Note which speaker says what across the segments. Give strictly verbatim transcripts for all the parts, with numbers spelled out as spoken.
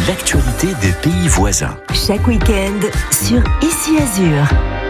Speaker 1: l'actualité des pays voisins.
Speaker 2: Chaque week-end sur Ici Azur.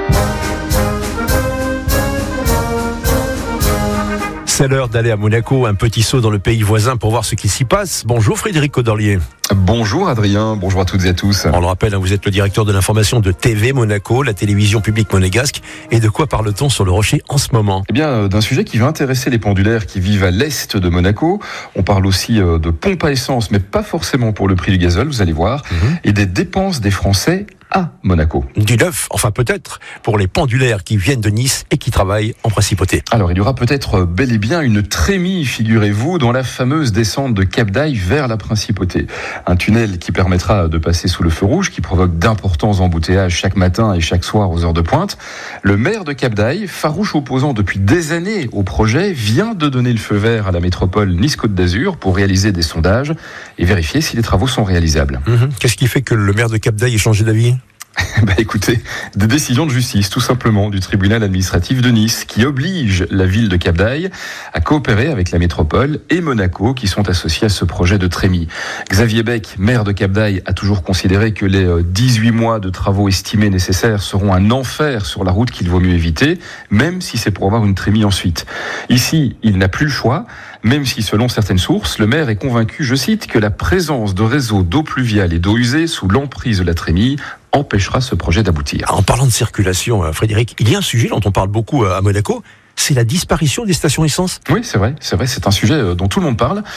Speaker 3: C'est l'heure d'aller à Monaco, un petit saut dans le pays voisin pour voir ce qui s'y passe. Bonjour Frédéric Codorlier.
Speaker 4: Bonjour Adrien, bonjour à toutes et à tous.
Speaker 3: On le rappelle, vous êtes le directeur de l'information de T V Monaco, la télévision publique monégasque. Et de quoi parle-t-on sur le Rocher en ce moment ?
Speaker 4: Eh bien, d'un sujet qui va intéresser les pendulaires qui vivent à l'est de Monaco. On parle aussi de pompes à essence, mais pas forcément pour le prix du gazole, vous allez voir, mmh. et des dépenses des Français à Monaco.
Speaker 3: Du neuf, enfin peut-être, pour les pendulaires qui viennent de Nice et qui travaillent en principauté.
Speaker 4: Alors, il y aura peut-être bel et bien une trémie, figurez-vous, dans la fameuse descente de Cap d'Aille vers la principauté. Un tunnel qui permettra de passer sous le feu rouge, qui provoque d'importants embouteillages chaque matin et chaque soir aux heures de pointe. Le maire de Cap d'Aille, farouche opposant depuis des années au projet, vient de donner le feu vert à la métropole Nice-Côte d'Azur pour réaliser des sondages et vérifier si les travaux sont réalisables.
Speaker 3: Mmh. Qu'est-ce qui fait que le maire de Cap d'Aille ait changé d'avis ?
Speaker 4: Bah écoutez, des décisions de justice, tout simplement, du tribunal administratif de Nice, qui oblige la ville de Cap d'Aille à coopérer avec la métropole et Monaco, qui sont associés à ce projet de trémie. Xavier Bec, maire de Cap d'Aille, a toujours considéré que les dix-huit mois de travaux estimés nécessaires seront un enfer sur la route qu'il vaut mieux éviter, même si c'est pour avoir une trémie ensuite. Ici, il n'a plus le choix, même si, selon certaines sources, le maire est convaincu, je cite, que la présence de réseaux d'eau pluviale et d'eau usée sous l'emprise de la trémie empêchera ce projet d'aboutir.
Speaker 3: En parlant de circulation, Frédéric, il y a un sujet dont on parle beaucoup à Monaco, c'est la disparition des stations essence.
Speaker 4: Oui, c'est vrai, c'est vrai, c'est un sujet dont tout le monde parle.